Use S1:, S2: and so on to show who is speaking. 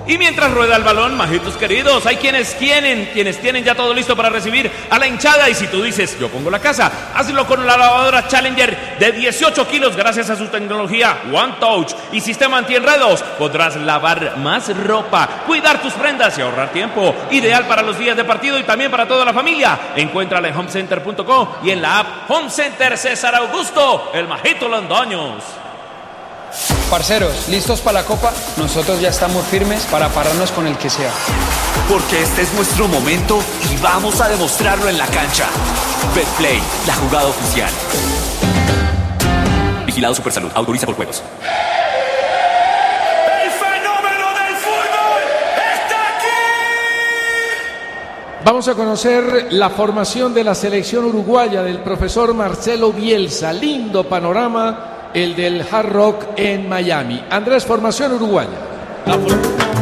S1: Y mientras rueda el balón, majitos queridos, hay quienes tienen ya todo listo para recibir a la hinchada. Y si tú dices, yo pongo la casa, hazlo con la lavadora Challenger de 18 kilos. Gracias a su tecnología One Touch y sistema antienredos, podrás lavar más ropa, cuidar tus prendas y ahorrar tiempo. Ideal para los días de partido y también para toda la familia. Encuéntrala en homecenter.com y en la app Home Center César Augusto, el majito Londoños.
S2: Parceros, ¿listos para la Copa? Nosotros ya estamos firmes para pararnos con el que sea.
S3: Porque este es nuestro momento y vamos a demostrarlo en la cancha. Betplay, la jugada oficial. Vigilado Supersalud, autoriza por juegos.
S4: ¡El fenómeno del fútbol está aquí!
S5: Vamos a conocer la formación de la selección uruguaya del profesor Marcelo Bielsa. Lindo panorama el del Hard Rock en Miami. Andrés, formación uruguaya.